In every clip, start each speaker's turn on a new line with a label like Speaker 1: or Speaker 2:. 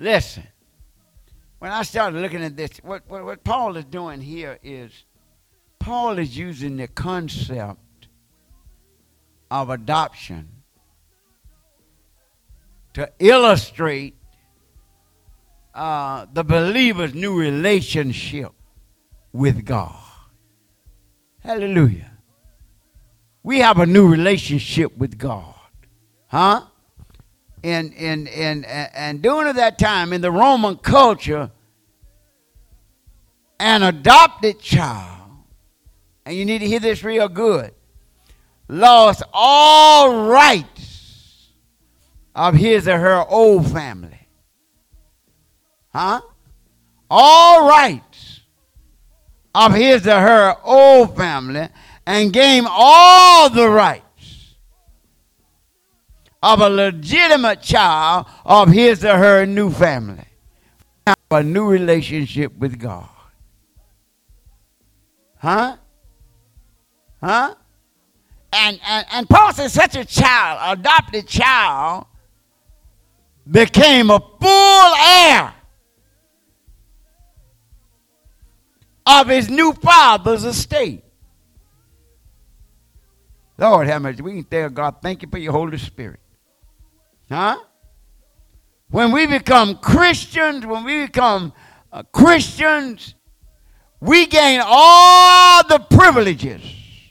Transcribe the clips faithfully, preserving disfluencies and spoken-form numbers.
Speaker 1: Listen, when I started looking at this, what, what, what Paul is doing here is Paul is using the concept of adoption to illustrate uh, the believer's new relationship with God. Hallelujah. We have a new relationship with God. Huh? And, and, and, and during that time in the Roman culture, an adopted child, and you need to hear this real good, lost all rights of his or her old family. Huh? All rights of his or her old family, and gained all the rights of a legitimate child of his or her new family. Have a new relationship with God. Huh? Huh? And, and, and Paul says such a child, adopted child, became a full heir of his new father's estate. Lord have mercy. We can tell God, thank you for your Holy Spirit. Huh? When we become Christians, when we become uh, Christians, we gain all the privileges,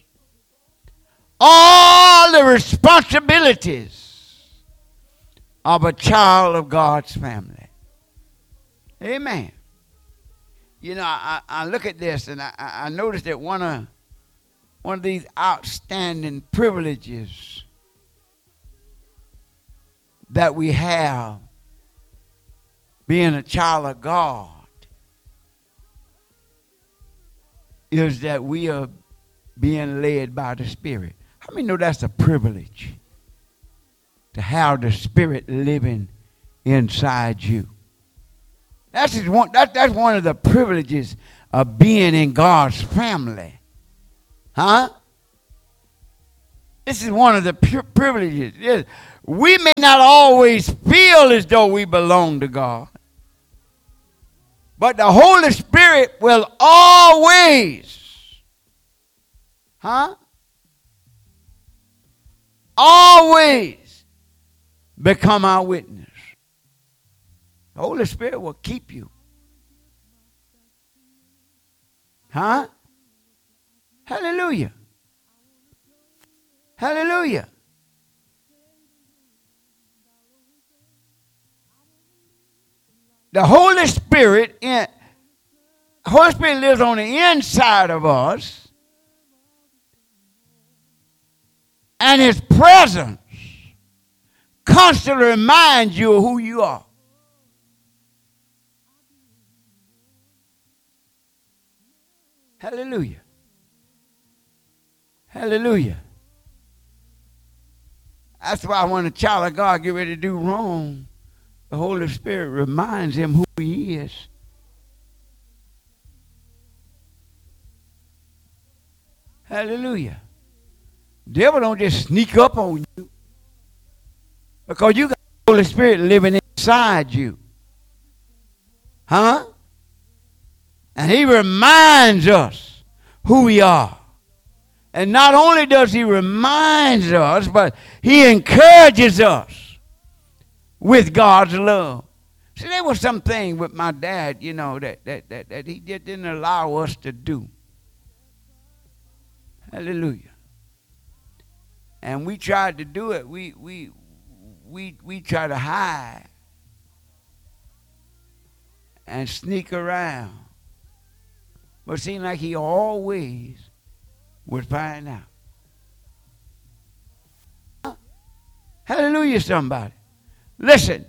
Speaker 1: all the responsibilities of a child of God's family. Amen. You know, I, I look at this and I, I notice that one of one of these outstanding privileges that we have being a child of God is that we are being led by the Spirit. How many know that's a privilege to have the Spirit living inside you? That's just one, that, that's one of the privileges of being in God's family. Huh? This is one of the privileges. Yes. We may not always feel as though we belong to God, but the Holy Spirit will always, huh? Always become our witness. The Holy Spirit will keep you. Huh? Hallelujah. Hallelujah. The Holy Spirit, in, Holy Spirit lives on the inside of us, and His presence constantly reminds you of who you are. Hallelujah. Hallelujah. That's why when a child of God get ready to do wrong, the Holy Spirit reminds him who he is. Hallelujah. The devil don't just sneak up on you because you got the Holy Spirit living inside you. Huh? And he reminds us who we are. And not only does he remind us, but he encourages us with God's love. See, there was something with my dad, you know, that, that, that, that he just didn't allow us to do. Hallelujah. And we tried to do it. We, we, we, we tried to hide and sneak around. But it seemed like he always would find out. Hallelujah, somebody. Listen.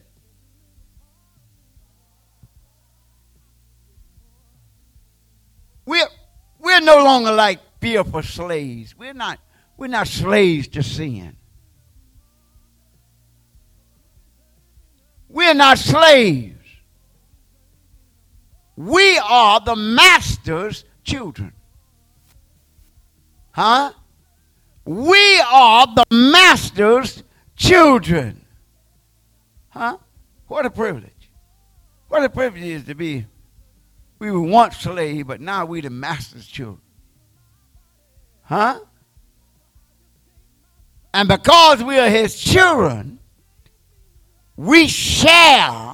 Speaker 1: We're, we're no longer like fearful slaves. We're not, we're not slaves to sin. We're not slaves. We are the master's children. Huh? We are the master's children. Huh? What a privilege. What a privilege it is to be. We were once slaves, but now we the master's children. Huh? And because we are his children, we share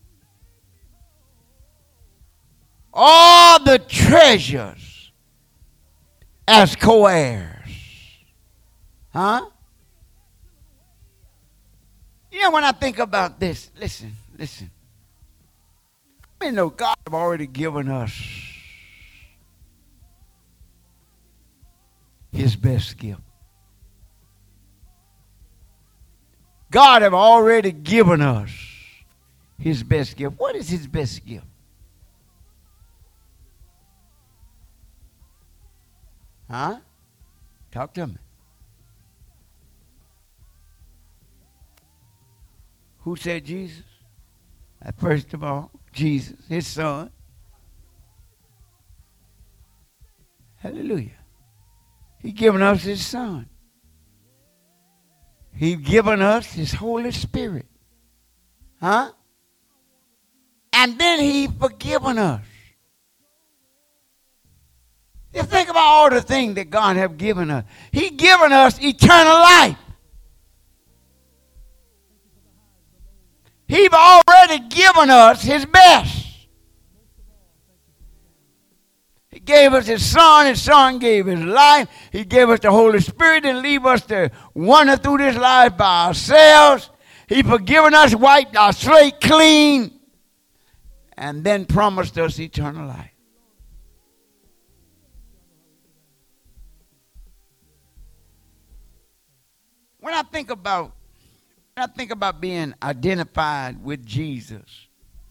Speaker 1: all the treasures as co-heirs. Huh? You know, when I think about this, listen, listen. I know God have already given us his best gift. God have already given us his best gift. What is his best gift? Huh? Talk to me. Who said Jesus? Uh, First of all, Jesus, his son. Hallelujah. He given us his son. He given us his Holy Spirit. Huh? And then he forgiven us. Just think about all the things that God have given us. He given us eternal life. He's already given us his best. He gave us his son. His son gave his life. He gave us the Holy Spirit and leave us to wander through this life by ourselves. He forgiven us, wiped our slate clean, and then promised us eternal life. When I think about when I think about being identified with Jesus,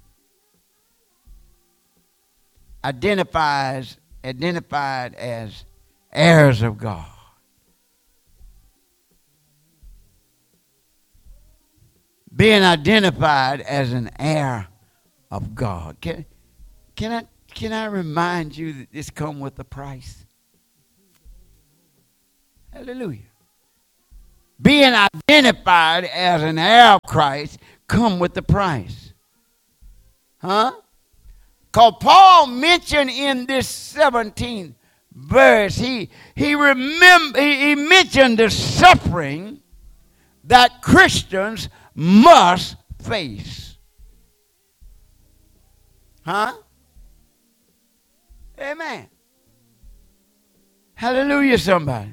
Speaker 1: identifies identified as heirs of God. Being identified as an heir of God. Can, can I can I remind you that this comes with a price? Hallelujah. Being identified as an heir of Christ come with the price. Huh? Because Paul mentioned in this seventeenth verse, he, he, remember, he, he mentioned the suffering that Christians must face. Huh? Amen. Hallelujah, somebody.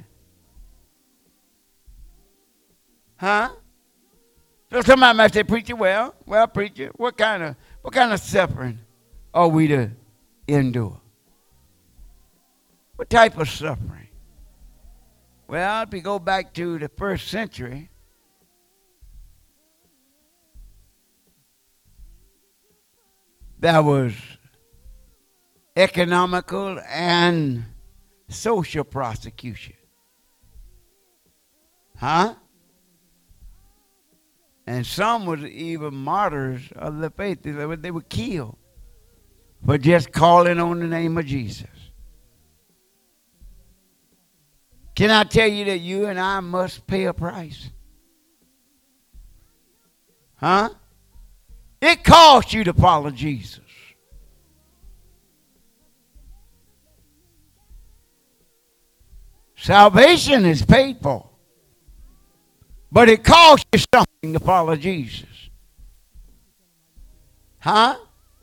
Speaker 1: Huh? So somebody might say, preacher, well, well, preacher, what kind of what kind of suffering are we to endure? What type of suffering? Well, if we go back to the first century, there was economical and social prosecution. Huh? And some was even martyrs of the faith. They were, they were killed for just calling on the name of Jesus. Can I tell you that you and I must pay a price? Huh? It costs you to follow Jesus. Salvation is paid for. But it costs you something to follow Jesus. Huh?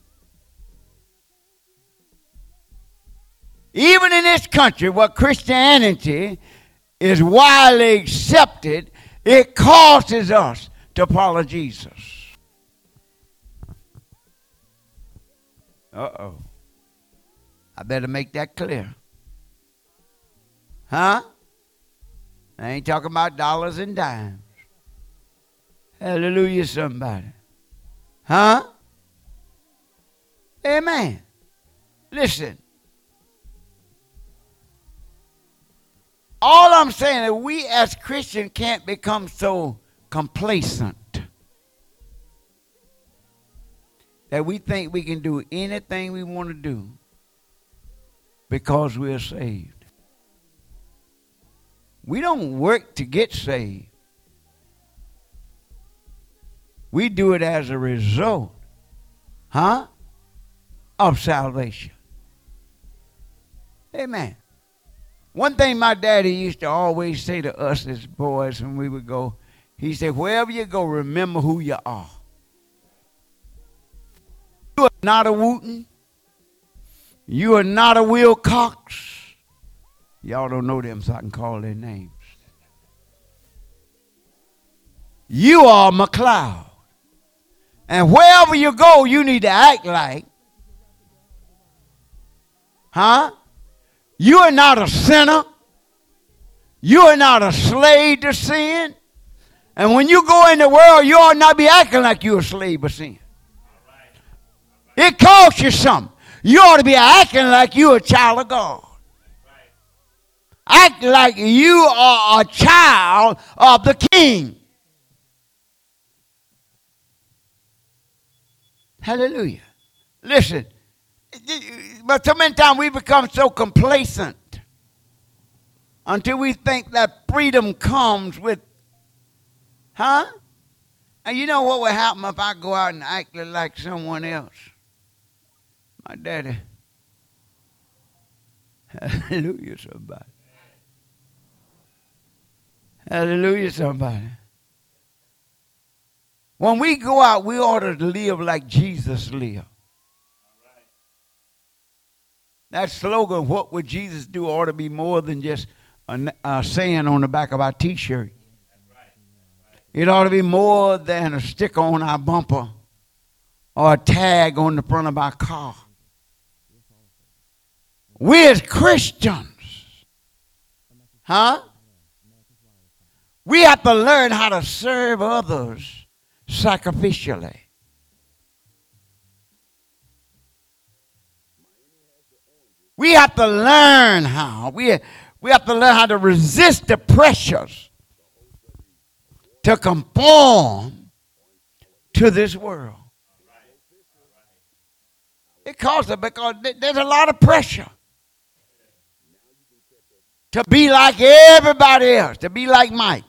Speaker 1: Even in this country where Christianity is widely accepted, it costs us to follow Jesus. Uh-oh. I better make that clear. Huh? I ain't talking about dollars and dimes. Hallelujah, somebody. Huh? Amen. Listen. All I'm saying is we as Christians can't become so complacent that we think we can do anything we want to do because we're saved. We don't work to get saved. We do it as a result huh? Of salvation. Amen. One thing my daddy used to always say to us as boys when we would go, he said, wherever you go, remember who you are. You are not a Wooten. You are not a Wilcox. Y'all don't know them, so I can call their names. You are McLeod. And wherever you go, you need to act like, huh? You are not a sinner. You are not a slave to sin. And when you go in the world, you ought not be acting like you're a slave of sin. It costs you something. You ought to be acting like you're a child of God. Act like you are a child of the King. Hallelujah. Listen, but so many times we become so complacent until we think that freedom comes with, huh? And you know what would happen if I go out and act like someone else? My daddy. Hallelujah, somebody. Hallelujah, somebody. When we go out, we ought to live like Jesus lived. That slogan, what would Jesus do, ought to be more than just a, a saying on the back of our T-shirt. It ought to be more than a sticker on our bumper or a tag on the front of our car. We as Christians, huh? We have to learn how to serve others sacrificially. We have to learn how. We, we have to learn how to resist the pressures to conform to this world. It causes it because there's a lot of pressure to be like everybody else, to be like Mike.